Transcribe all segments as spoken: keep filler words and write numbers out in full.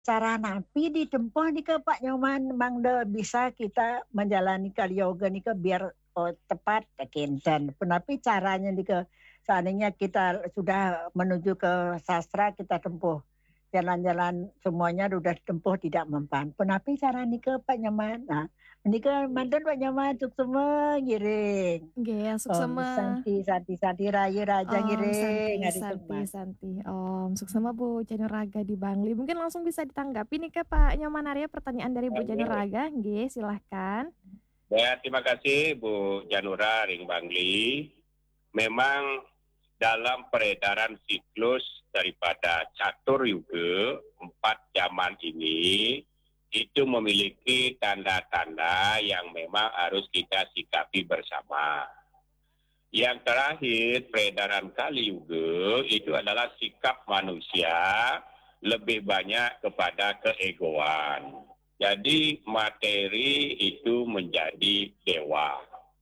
Cara napi ditempuh nika Pak nyoman mangda bisa kita menjalani kali yoga nika biar, oh, tepat kinten. Penapi caranya nika seandainya kita sudah menuju ke sastra kita tempuh jalan-jalan semuanya sudah tempuh tidak mempan. Penapi cara nika Pak nyoman? Nah, nika manten Pak nyoman suksema ngiring. Nggih, Om suksema. Santi Santi Santi Rayu Raja Om ngiring Santi ngari Santi sukma. Santi Om, suksema Bu Januraga di Bangli. Mungkin langsung bisa ditanggapi nih ke Pak Nyoman Arya pertanyaan dari Bu Oke. Januraga, nggih silahkan. Ya, terima kasih Bu Janura Ring Bangli. Memang dalam peredaran siklus daripada catur yuga empat zaman ini itu memiliki tanda-tanda yang memang harus kita sikapi bersama. Yang terakhir, peredaran kali yuga itu adalah sikap manusia lebih banyak kepada keegoan. Jadi materi itu menjadi dewa.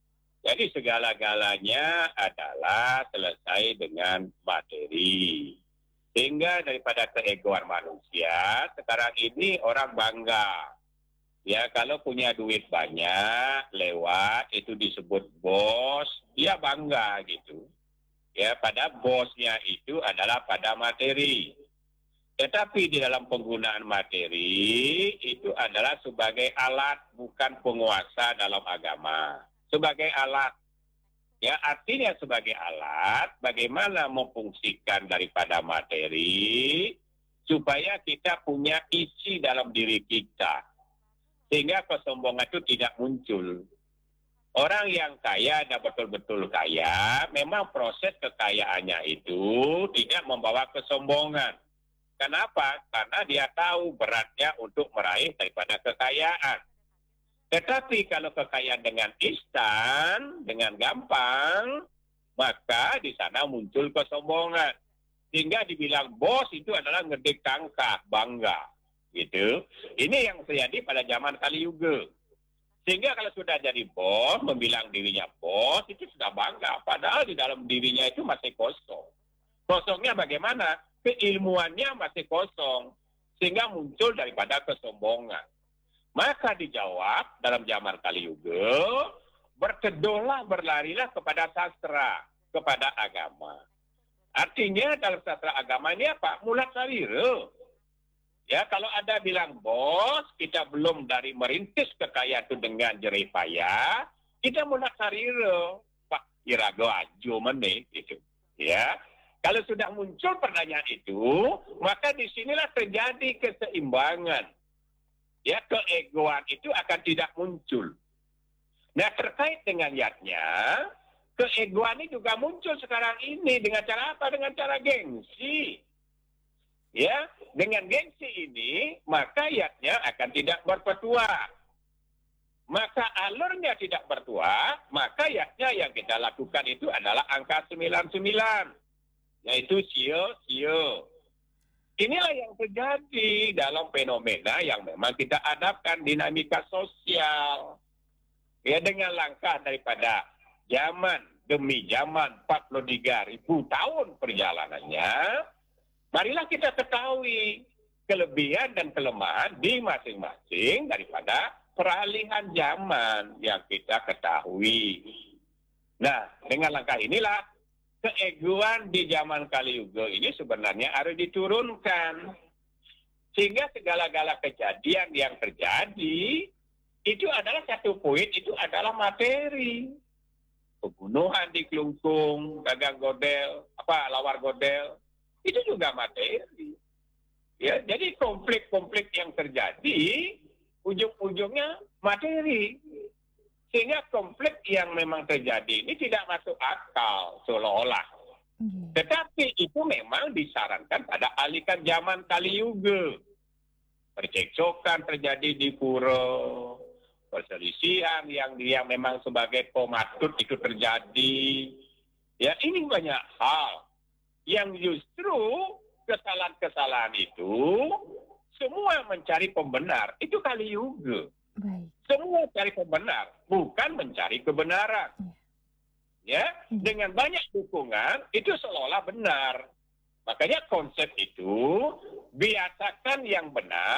Jadi segala-galanya adalah selesai dengan materi. Sehingga daripada keegoan manusia, sekarang ini orang bangga. Ya, kalau punya duit banyak, lewat, itu disebut bos, dia bangga gitu. Ya, pada bosnya itu adalah pada materi. Tetapi di dalam penggunaan materi, itu adalah sebagai alat, bukan penguasa dalam agama. Sebagai alat. Ya, artinya sebagai alat, bagaimana memfungsikan daripada materi, supaya kita punya isi dalam diri kita. Sehingga kesombongan itu tidak muncul. Orang yang kaya dan betul-betul kaya, memang proses kekayaannya itu tidak membawa kesombongan. Kenapa? Karena dia tahu beratnya untuk meraih daripada kekayaan. Tetapi kalau kekayaan dengan instan, dengan gampang, maka di sana muncul kesombongan. Sehingga dibilang bos itu adalah ngedek tangkah, bangga. Gitu. Ini yang terjadi pada zaman Kali Yuga. Sehingga kalau sudah jadi bos, membilang dirinya bos, itu sudah bangga. Padahal di dalam dirinya itu masih kosong. Kosongnya bagaimana? Keilmuannya masih kosong. Sehingga muncul daripada kesombongan. Maka dijawab dalam zaman Kali Yuga, berkedolah, berlarilah kepada sastra, kepada agama. Artinya dalam sastra agama ini apa? Mulat sarira. Ya, kalau ada bilang bos, kita belum dari merintis kekayaan itu dengan jerih payah, kita mulat sarira. Pak, kirago ajo meneh gitu. Ya. Kalau sudah muncul pertanyaan itu, maka disinilah terjadi keseimbangan. Ya, keegoan itu akan tidak muncul. Nah, terkait dengan yatnya, keegoan ini juga muncul sekarang ini dengan cara apa? Dengan cara gengsi. Ya, dengan gengsi ini, maka yatnya akan tidak berpetua. Maka alurnya tidak bertua, maka yatnya yang kita lakukan itu adalah angka sembilan sembilan. Yaitu sio-sio. Inilah yang terjadi dalam fenomena yang memang kita hadapkan, dinamika sosial. Ya, dengan langkah daripada zaman demi zaman empat puluh tiga ribu tahun perjalanannya, marilah kita ketahui kelebihan dan kelemahan di masing-masing daripada peralihan zaman yang kita ketahui. Nah, dengan langkah inilah keegoan di zaman Kali Yuga ini sebenarnya harus diturunkan. Sehingga segala-gala kejadian yang terjadi, itu adalah satu poin, itu adalah materi. Pembunuhan di Klungkung, Gagang Godel, apa, Lawar Godel, itu juga materi. Ya, jadi konflik-konflik yang terjadi, ujung-ujungnya materi. Sehingga konflik yang memang terjadi ini tidak masuk akal seolah-olah. Nggih. Tetapi itu memang disarankan pada alikan zaman Kali Yuga. Percekcokan terjadi di pura, perselisihan yang dia memang sebagai pematut itu terjadi. Ya, ini banyak hal yang justru kesalahan-kesalahan itu semua mencari pembenar. Itu Kali Yuga. Baik. Semua cari pembenar, bukan mencari kebenaran. Ya, dengan banyak dukungan itu seolah-olah benar. Makanya konsep itu biasakan yang benar.